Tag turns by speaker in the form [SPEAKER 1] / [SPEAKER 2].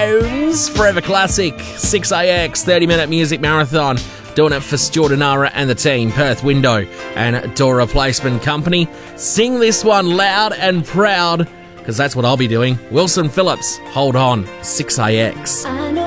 [SPEAKER 1] Jones, Forever Classic, 6AX, 30-minute music marathon. Doing it for Jordanara and the team, Perth Window and Door Replacement Company. Sing this one loud and proud, because that's what I'll be doing. Wilson Phillips, Hold On, 6AX.
[SPEAKER 2] I know